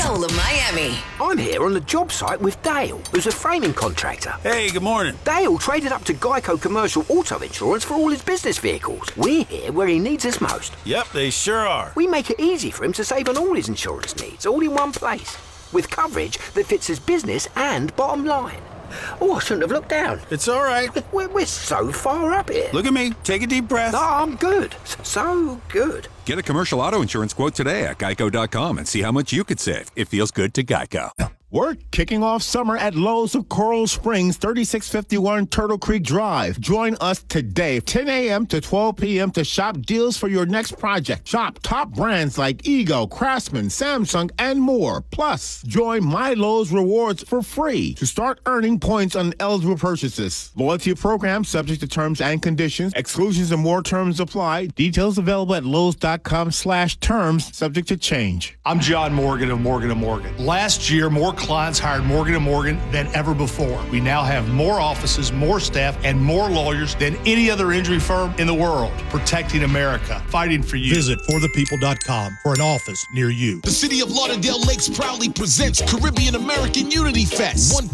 whole of Miami. I'm here on the job site with Dale, who's a framing contractor. Hey, good morning. Dale traded up to Geico Commercial Auto Insurance for all his business vehicles. We're here where he needs us most. Yep, they sure are. We make it easy for him to save on all his insurance needs, all in one place, with coverage that fits his business and bottom line. Oh, I shouldn't have looked down. It's all right. We're so far up here. Look at me. Take a deep breath. No, I'm good. So good. Get a commercial auto insurance quote today at geico.com and see how much you could save. It feels good to Geico. We're kicking off summer at Lowe's of Coral Springs, 3651 Turtle Creek Drive. Join us today, 10 a.m. to 12 p.m. to shop deals for your next project. Shop top brands like Ego, Craftsman, Samsung, and more. Plus, join My Lowe's Rewards for free to start earning points on eligible purchases. Loyalty program subject to terms and conditions. Exclusions and more terms apply. Details available at lowes.com/terms, subject to change. I'm John Morgan of Morgan & Morgan. Last year, more clients hired Morgan & Morgan than ever before. We now have more offices, more staff, and more lawyers than any other injury firm in the world. Protecting America, fighting for you. Visit forthepeople.com for an office near you. The City of Lauderdale Lakes proudly presents Caribbean American Unity Fest.